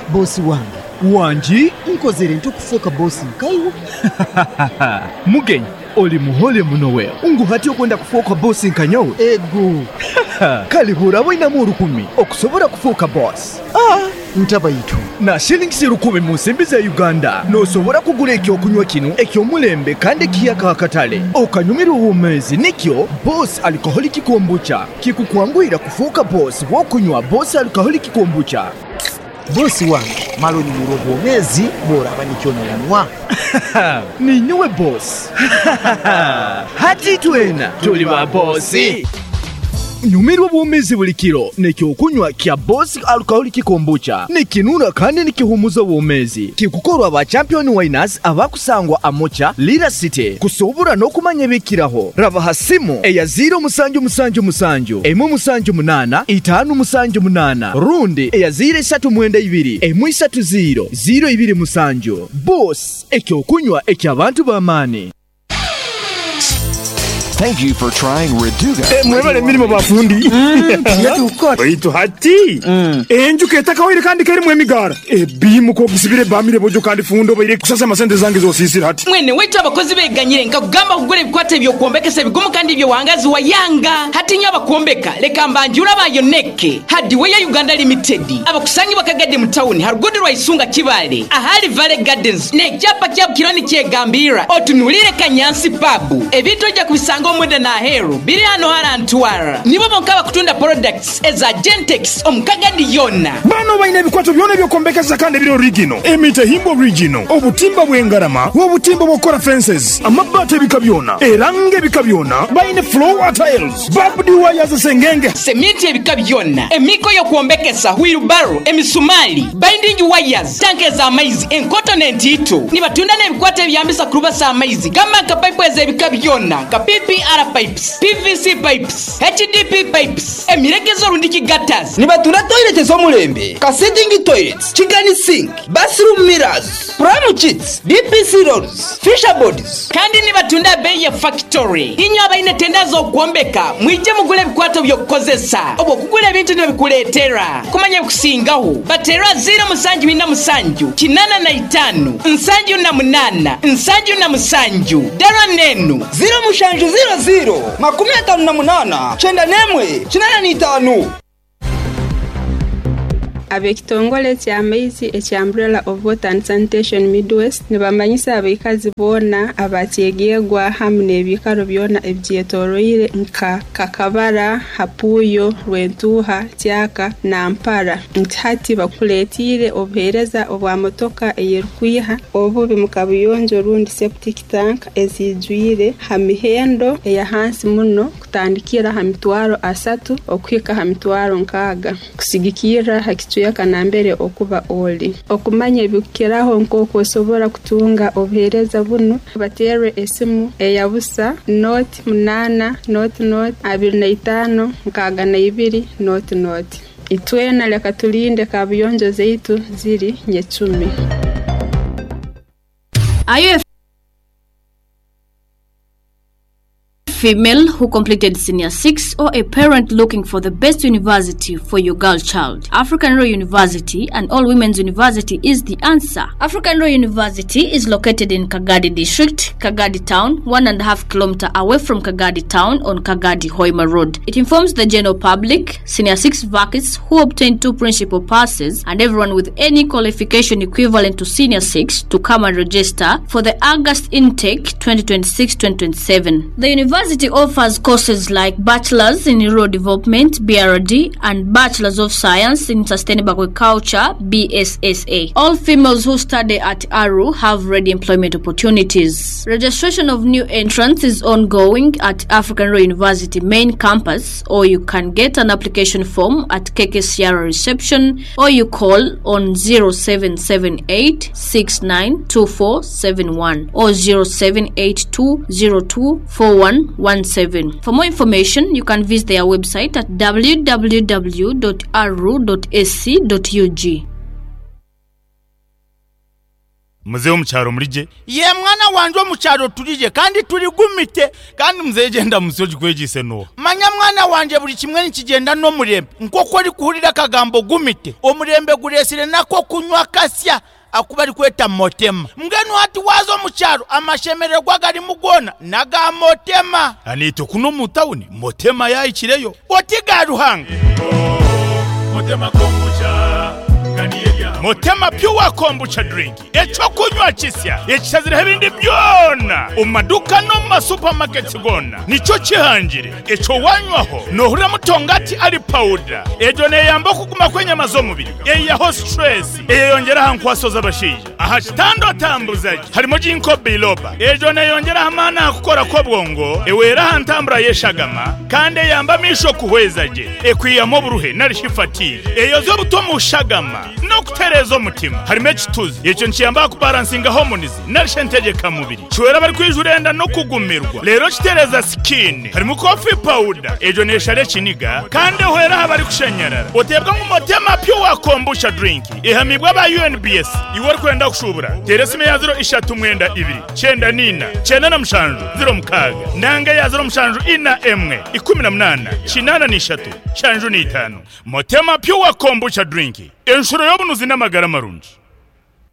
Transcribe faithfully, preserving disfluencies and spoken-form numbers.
Bosi wange. Wanji? Nkozere ntukufuuka bosi nkaiwo. Mugenyi, oli muhole munowe. Ungu hati okwenda kufuuka bosi nkanyowe? Ego. Kali hura wina mu rukumi okusobola kufuuka boss. Ah, ntabayitu. Na shillings rukumi mu nsimbi za Uganda nosobola kugula ekyokunywa kino ekyomulembe kandi kiyaka akatale. Okanyumirwa obwomezi nikyo Boss Alcoholic Kombucha kikukwanguyira kufuuka boss w'okunywa Boss Alcoholic Kombucha. Bosi wange, malo ni muro obwomezi bw'olaba nikyo nonywa. Ninywe boss. Hati twena tuli ba bossi. Nyumirwa obwomezi buli kiro nekyokunywa kya Boss Alcoholic Kombucha nikinura kandi nikihumuza obwomezi kikukorwa ba champion winners abakusangwa amocha Lira City kusobora n'okumanya bikiraho raba hasimu eya zero musanju musanju musanju emu musanju munana itanu musanju munana rundi eya zero esatu mwenda ibiri emu isatu zero zero ibiri musanju. Boss ekyokunywa eky'abantu b'amaani. Thank you for trying Reduga. Eh, mwebale milimo bafundi. Yatuko. Baitu hati. Enju ketaka wire kandi keri mwemigara. E bimu ko gisibire bamire bojo kandi fundo bayire kusasa masente zange zo sisira hati. Mwene wetu abakozi beganyire nga kugamba kugura bikwate byo kuombekesa bigumu kandi byo wangazi wa Yanga. Hati nyaba kuombeka leka mbanjura bayo neke. Hadi we ya Uganda Limited. Abakusangi bakagade mu town harugudwa isunga kibale. Ahali Valley Gardens. Ne cyapa kya kironi kyegambira. Otunulire kanyansi pabu. Ebito ja kubisanga omwede na hero biri hano harantwara nibo bonkaba kutunda products eza Gentex omukagadi yona bano bayine bikwato byone byo kombekeza kandi biri original emite himbo original obutimba bwengarama obutimba bokora fences amabate bikabyona erange bikabyona bayine floor tiles babdi wires sengenge semiti ebikabyona emiko yo kuombekesa wheelbarrow emisumali binding wires tanke za amaizi encontinent ito ni batunda ne bikwate byambisa kuruba sa amaizi kama ka pipe eze bikabyona ka P P R pipes, P V C pipes, H D P pipes, emirekezo rundiki gutters. Ni batunda toilet zo mulembe, ka sitting toilets, chigani sink, bathroom mirrors, pram kits, D P C rolls, fisher bodies. Kandi ni batunda bei ya factory. Inyo abaine tenda zo kuombeka, mwije mugule bikwato byo kukozesa. Obo kugula ebintu ne bikuletera. Kumanya kusingaho. Batera zero musanju bina musanju, kinana na itanu, nsanju na munana, nsanju na musanju. Dara nenu, zero mushanju zero zero makumi atanu na munana chenda nemwe chinana ni itanu. Abekitongole kya maizi ekya Umbrella of Water and Sanitation Midwest nibamanyisa abikazi bona abatyegegwa hamwe n'ebikaro byona ebyetoroyire nka Kakabara, Hapuyo, Rwentuha, Tyaka na Mpara ntihati bakuletire obuhereza obwa motoka eyerukwiha obubi mukabuyonjo rundi septic tank ezijwire hamihendo eya hansi muno kutandikira hamitwaro asatu okwika hamitwaro nkaga kusigikira hakitu yakanambere okuba oli okumanya bikiraho nkoko osobora kutunga obuhereza buno batere esimu eyabusa note munana note note abiri na itano nkaga na ibiri note note itwena leka tulinde kabuyonjo zeitu ziri nyecumi. Ayo female who completed senior six or a parent looking for the best university for your girl child. African Royal University, an all-women's university, is the answer. African Royal University is located in Kagadi District, Kagadi Town, one and a half kilometer away from Kagadi Town on Kagadi Hoima Road. It informs the general public, senior six vacancies who obtain two principal passes, and everyone with any qualification equivalent to senior six to come and register for the August intake twenty twenty-six twenty twenty-seven. The university University offers courses like Bachelor's in Rural Development B R D and Bachelor's of Science in Sustainable Agriculture B S S A. All females who study at A R U have ready employment opportunities. Registration of new entrants is ongoing at African Royal University main campus, or you can get an application form at K K C R reception, or you call on zero seven seven eight six nine two four seven one or zero seven eight two zero two four one one seven. For more information, you can visit their website at w w w dot a r u dot a c dot u g. muzeho mu cyaro muri je ye mwana wanje wo mu cyaro turije kandi turi gumite kandi muzehe genda musoje kwegise no manya mwana wanje buri kimwe nikigenda no murembe nkoko ari kuhurira kagambo gumite omurembe guresire nako kunywa kasya akuba ari kweta motema mgenu hati wazo mu cyaro amashemererwa gari mugona naga motema anito kuno mu town motema yayikireyo otiga ruhanga motema kombucha Motema Pure Kombucha drink echo kunywa kisya ekizira ebindi byona umaduka no ma supermarket gona nico kihangire echo wanywaho nohura mutongati ari powder ejo ne yamba kuguma kwenye mazo mubiri eya ho stress eyongera hankwasoza abashije aha stando tambuzaje harimo jinko biloba ejo ne yongera hamana gukora ko bwongo ewera hantambura yeshagama kandi yamba misho kuhwezaje ekwiyamo buruhe narishifatire eyo zo butomu shagama no kuterezo mutima harimo kituzi icyo nkiyamba ku balancing hormones narishentegeka mubiri cywera bari kwijurenda no kugumirwa rero kitereza skin harimo coffee powder ejo neshare kiniga kandi hwera habari kushenyerera otebwa mu Motema Pure Kombucha drink ihamibwa ba U N B S iwor kwenda kushubura teresime ya zero ishatu mwenda ibiri cyenda nina cyenda na mshanju zero mukaga nanga ya zero mshanju ina emwe ikumi na munana kinana nishatu shanju ni itanu Motema Pure Kombucha drink enshuro yobunuzi n'amagara marunji